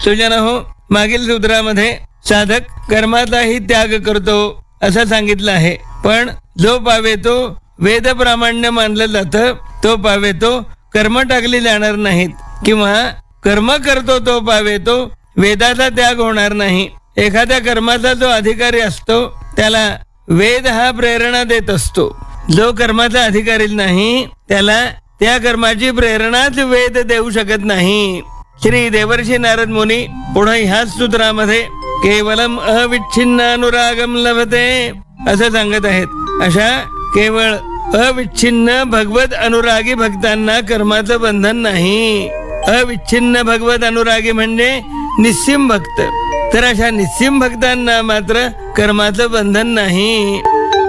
सुजन हो, मागील सूत्रामध्ये साधक कर्माचाही त्याग करतो असं सांगितलं आहे. पण जो पावे तो वेद प्रामाण्य मानलं जातं, तो पावे तो कर्म टाकली जाणार नाहीत, किंवा कर्म करतो तो पावे तो वेदाचा त्याग होणार नाही. एखाद्या कर्माचा जो अधिकारी असतो त्याला वेद हा प्रेरणा देत असतो. जो कर्माचा अधिकारी नाही त्याला त्या कर्माची प्रेरणाच वेद देऊ शकत नाही. श्री देवर्षी नारद मुनी पुढे ह्याच सूत्रामध्ये केवलम अविच्छिन्न अनुरागम लभते असं सांगत आहेत. अशा केवळ अविच्छिन्न भगवत अनुरागी भक्तांना कर्माचं बंधन नाही. अविच्छिन्न भगवत अनुरागी म्हणजे निस्सीम भक्त. तर अशा निस्सीम भक्तांना मात्र कर्माचं बंधन नाही.